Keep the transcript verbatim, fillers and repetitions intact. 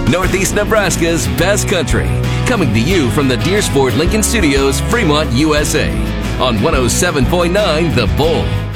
Northeast Nebraska's best country. Coming to you from the Deersford Lincoln Studios, Fremont, U S A. On one oh seven point nine The Bull.